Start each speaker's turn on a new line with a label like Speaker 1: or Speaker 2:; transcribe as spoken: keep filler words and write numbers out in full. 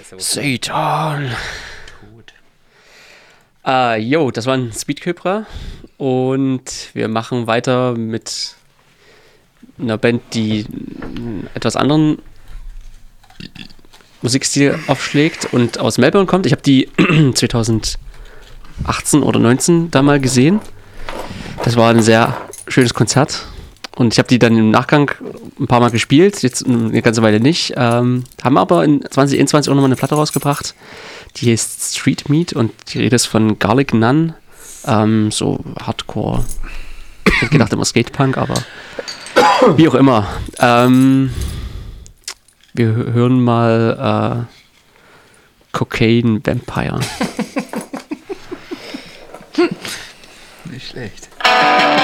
Speaker 1: so
Speaker 2: Satan.
Speaker 1: tot.
Speaker 2: Äh, jo, das war ein Speedcobra und wir machen weiter mit einer Band, die einen etwas anderen Musikstil aufschlägt und aus Melbourne kommt. Ich habe die zweitausendachtzehn oder neunzehn da mal gesehen. Das war ein sehr schönes Konzert und ich habe die dann im Nachgang ein paar Mal gespielt, jetzt eine ganze Weile nicht. Ähm, haben aber in zwanzig einundzwanzig auch nochmal eine Platte rausgebracht, die heißt Street Meat und die Rede ist von Garlic Nun, ähm, so Hardcore. Ich hätte gedacht immer Skatepunk, aber wie auch immer. Ähm, wir hören mal äh, Cocaine Vampire.
Speaker 1: Nicht schlecht.